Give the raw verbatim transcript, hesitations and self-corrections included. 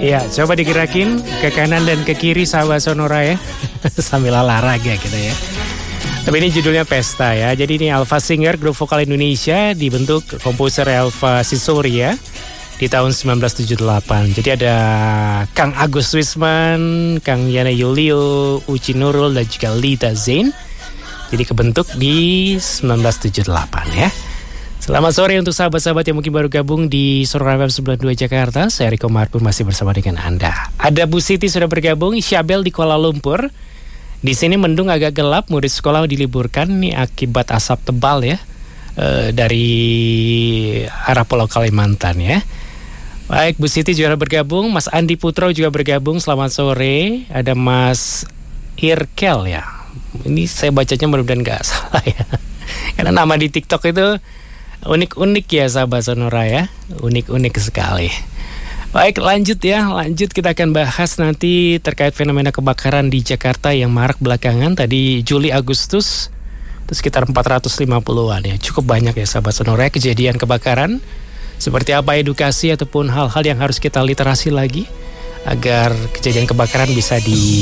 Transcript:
Ya, coba digerakin ke kanan dan ke kiri sahabat Sonora ya. Sambil olahraga gitu ya. Tapi ini judulnya Pesta ya. Jadi ini Alpha Singer, grup vokal Indonesia, dibentuk komposer Elva Sisori ya, di tahun sembilan belas tujuh puluh delapan. Jadi ada Kang Agus Wisman, Kang Yana Yulio, Uci Nurul, dan juga Lita Zain. Jadi kebentuk di sembilan belas tujuh puluh delapan ya. Selamat sore untuk sahabat-sahabat yang mungkin baru gabung di Sonora F M sembilan puluh dua Jakarta. Saya Riko Marpun masih bersama dengan Anda. Ada Bu Siti sudah bergabung, Syabel di Kuala Lumpur. Di sini mendung agak gelap, murid sekolah diliburkan nih akibat asap tebal ya e, dari arah Pulau Kalimantan ya. Baik, Bu Siti juga bergabung, Mas Andi Putro juga bergabung. Selamat sore. Ada Mas Irkel ya. Ini saya bacanya mudah-mudahan nggak salah ya. Karena nama di TikTok itu unik-unik ya sahabat Sonora ya, unik-unik sekali. Baik, lanjut ya, lanjut kita akan bahas nanti terkait fenomena kebakaran di Jakarta yang marak belakangan. Tadi Juli Agustus itu sekitar empat ratus lima puluhan ya, cukup banyak ya sahabat Sonora kejadian kebakaran. Seperti apa edukasi ataupun hal-hal yang harus kita literasi lagi agar kejadian kebakaran bisa di